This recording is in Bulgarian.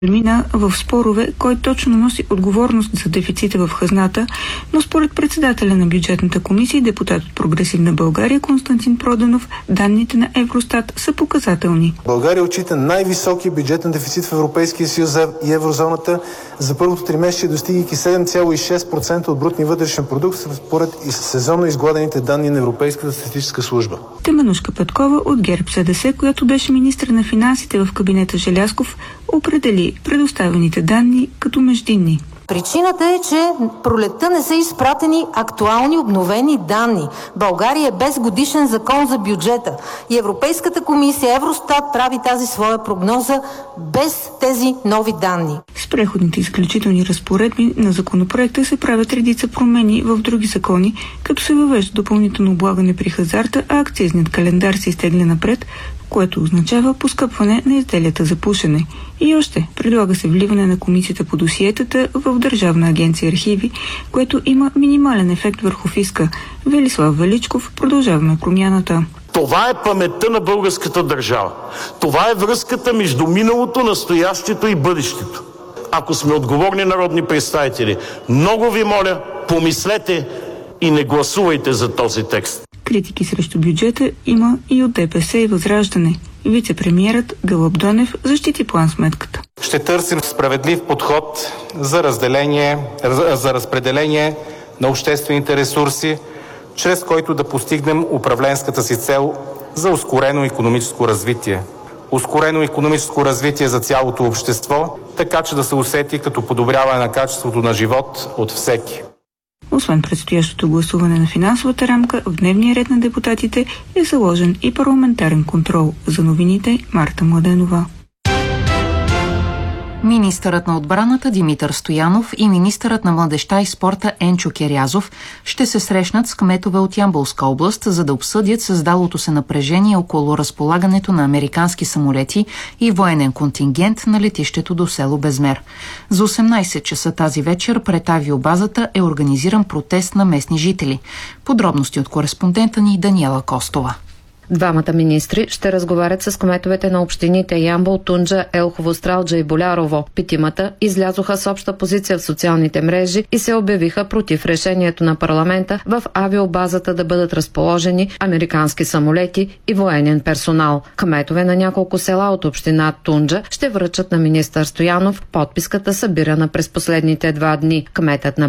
Мина в спорове, кой точно носи отговорност за дефицита в хазната, но според председателя на бюджетната комисия и депутат от Прогресивна България Константин Проданов, данните на Евростат са показателни. България отчита най-високия бюджетен дефицит в Европейския съюз и еврозоната за първото тримесечие, достигайки 7,6% от брутния вътрешен продукт, според сезонно изгладените данни на Европейската статистическа служба. Теменужка Петкова от ГЕРБ-СДС, която беше министър на финансите в кабинета Желязков, определи предоставените данни като междинни. Причината е, че пролетта не са изпратени актуални обновени данни. България е без годишен закон за бюджета и Европейската комисия, Евростат прави тази своя прогноза без тези нови данни. С преходните изключителни разпоредби на законопроекта се правят редица промени в други закони, като се въвежда допълнително облагане при хазарта, а акцизният календар се изтегля напред, което означава поскъпване на изделията за пушене. И още, предлага се вливане на комисията по досиетата в Държавна агенция архиви, което има минимален ефект върху фиска. Велислав Величков, Продължаваме промяната. Това е паметта на българската държава. Това е връзката между миналото, настоящето и бъдещето. Ако сме отговорни народни представители, много ви моля, помислете и не гласувайте за този текст. Критики срещу бюджета има и от ДПС и Възраждане. Вице-премиерът Гълъб Донев защити план-сметката. Ще търсим справедлив подход за разпределение на обществените ресурси, чрез който да постигнем управленската си цел за ускорено икономическо развитие. Ускорено икономическо развитие за цялото общество, така че да се усети като подобряване на качеството на живот от всеки. Освен предстоящото гласуване на финансовата рамка, в дневния ред на депутатите е заложен и парламентарен контрол. За новините Марта Младенова. Министърът на отбраната Димитър Стоянов и министърът на младежта и спорта Енчо Керязов ще се срещнат с кметове от Ямболска област, за да обсъдят създалото се напрежение около разполагането на американски самолети и военен контингент на летището до село Безмер. За 18 часа тази вечер пред авиобазата е организиран протест на местни жители. Подробности от кореспондента ни Даниела Костова. Двамата министри ще разговарят с кметовете на общините Ямбол, Тунджа, Елхово, Стралджа и Болярово. Петимата излязоха с обща позиция в социалните мрежи и се обявиха против решението на парламента в авиобазата да бъдат разположени американски самолети и военен персонал. Кметове на няколко села от община Тунджа ще връчат на министър Стоянов подписката, събирана през последните 2 дни. Кметът на